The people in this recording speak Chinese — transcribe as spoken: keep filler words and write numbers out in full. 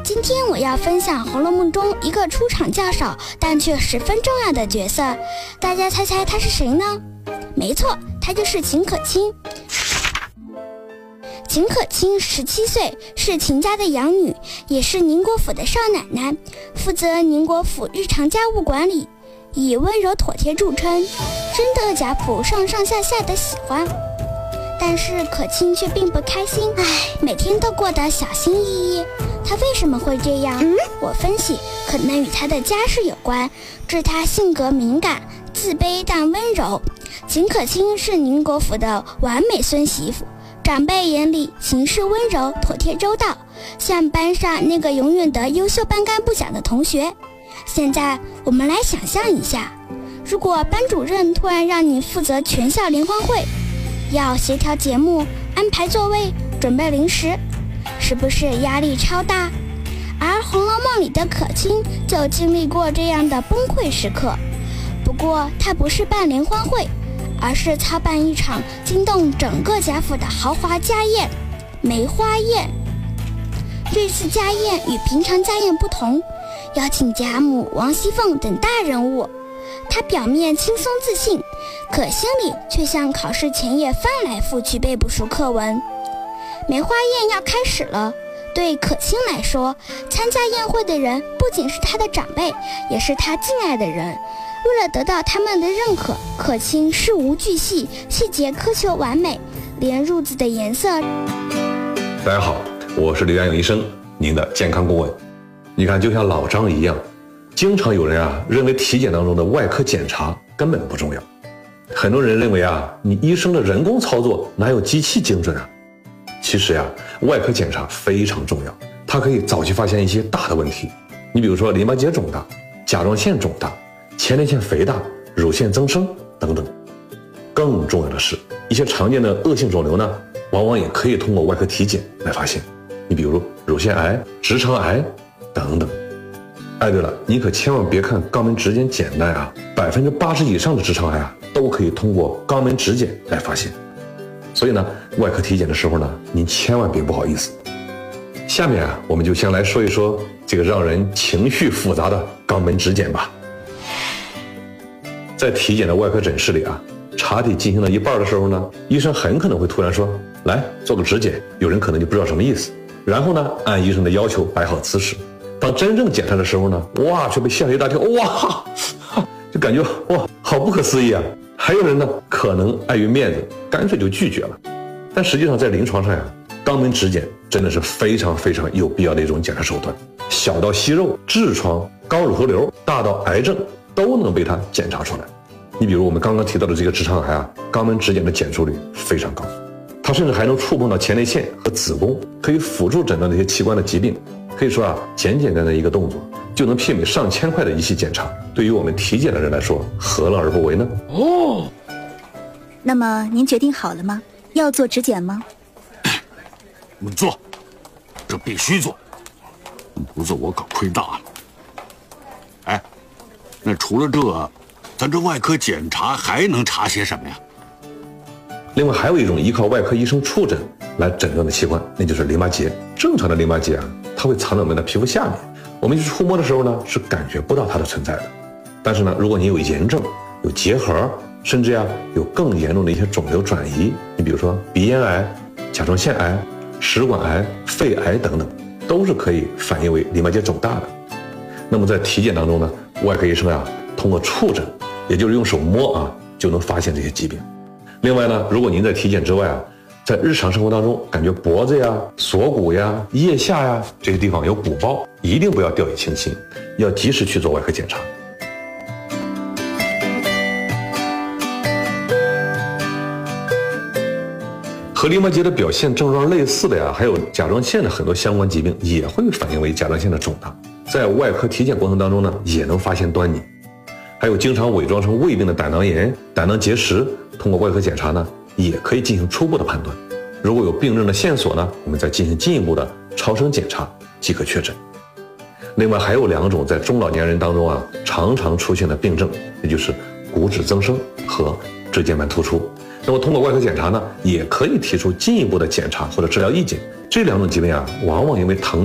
今天我要分享《红楼梦》中一个出场较少但却十分重要的角色，大家猜猜他是谁呢？没错，他就是秦可卿。秦可卿十七岁，是秦家的养女，也是宁国府的少奶奶，负责宁国府日常家务管理，以温柔妥帖著称，深得贾府上上下下的喜欢。但是可卿却并不开心，唉，每天都过得小心翼翼。她为什么会这样？嗯、我分析，可能与她的家世有关，致她性格敏感、自卑但温柔。秦可卿是宁国府的完美孙媳妇，长辈眼里行事温柔、妥帖周到，像班上那个永远的优秀班干部奖的同学。现在我们来想象一下，如果班主任突然让你负责全校联欢会，要协调节目、安排座位、准备零食，是不是压力超大？而《红楼梦》里的可卿就经历过这样的崩溃时刻。不过她不是办联欢会，而是操办一场惊动整个贾府的豪华家宴——梅花宴。这次家宴与平常家宴不同，邀请贾母、王熙凤等大人物。她表面轻松自信，可心里却像考试前夜翻来覆去背不熟课文。梅花宴要开始了，对可卿来说，参加宴会的人不仅是她的长辈，也是她敬爱的人。为了得到他们的认可，可卿事无巨细，细节苛求完美，连褥子的颜色。 大家好，我是刘安勇医生，您的健康顾问。你看，就像老张一样，经常有人啊认为体检当中的外科检查根本不重要。很多人认为啊，你医生的人工操作哪有机器精准啊？其实呀、啊，外科检查非常重要，它可以早期发现一些大的问题。你比如说淋巴结肿大、甲状腺肿大、前列腺肥大、乳腺增生等等。更重要的是，一些常见的恶性肿瘤呢，往往也可以通过外科体检来发现。你比如乳腺癌、直肠癌等等。哎，对了，你可千万别看肛门指检简单啊，百分之八十以上的直肠癌啊，都可以通过肛门指检来发现。所以呢，外科体检的时候呢，您千万别不好意思。下面啊，我们就先来说一说这个让人情绪复杂的肛门指检吧。在体检的外科诊室里啊，查体进行到一半的时候呢，医生很可能会突然说，来做个指检，有人可能就不知道什么意思，然后呢，按医生的要求摆好姿势。当真正检查的时候呢，哇，却被吓了一大跳，哇，就感觉哇，好不可思议啊！还有人呢，可能碍于面子，干脆就拒绝了。但实际上，在临床上呀，肛门指检真的是非常非常有必要的一种检查手段。小到息肉、痔疮、高乳头瘤，大到癌症，都能被它检查出来。你比如我们刚刚提到的这个直肠癌啊，肛门指检的检出率非常高，它甚至还能触碰到前列腺和子宫，可以辅助诊断那些器官的疾病。可以说啊，简简单单一个动作就能媲美上千块的仪器检查，对于我们体检的人来说，何乐而不为呢？ 哦， 那么您决定好了吗？要做指检吗？ 你做，这必须做，不做我可亏大了。哎，那除了这，咱这外科检查还能查些什么呀？ 另外还有一种依靠外科医生触诊来诊断的器官，那就是淋巴结。正常的淋巴结啊，它会藏在我们的皮肤下面，我们去触摸的时候呢，是感觉不到它的存在的。但是呢，如果你有炎症、有结核，甚至呀有更严重的一些肿瘤转移，你比如说鼻咽癌、甲状腺癌、食管癌、肺癌等等，都是可以反映为淋巴结肿大的。那么在体检当中呢，外科医生啊，通过触诊，也就是用手摸啊，就能发现这些疾病。另外呢，如果您在体检之外啊，在日常生活当中感觉脖子呀、锁骨呀、腋下呀这些地方有鼓包，一定不要掉以轻心，要及时去做外科检查。和淋巴结的表现症状类似的呀，还有甲状腺的很多相关疾病也会反映为甲状腺的肿大，在外科体检过程当中呢，也能发现端倪。还有经常伪装成胃病的胆囊炎、胆囊结石，通过外科检查呢，也可以进行初步的判断。如果有病症的线索呢，我们再进行进一步的超声检查即可确诊。另外还有两种在中老年人当中啊常常出现的病症，也就是骨质增生和椎间盘突出。那么通过外科检查呢，也可以提出进一步的检查或者治疗意见。这两种疾病啊，往往因为疼